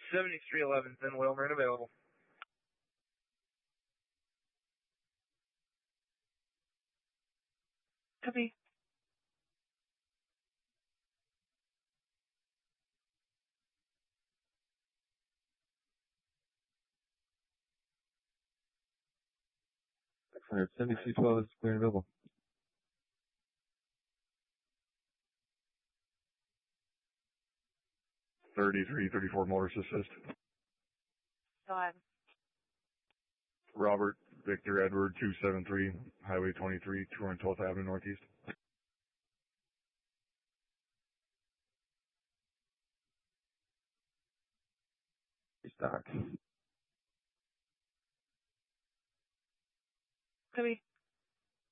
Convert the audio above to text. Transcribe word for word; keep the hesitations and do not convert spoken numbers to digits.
seventy-three eleven, then Wilmer and available. Copy. seventy-three twelve is clear and available. thirty-three thirty-four motorist assist. Go ahead. Robert Victor Edward two seven three, Highway twenty-three, two hundred twelfth Avenue Northeast. Restock. Copy.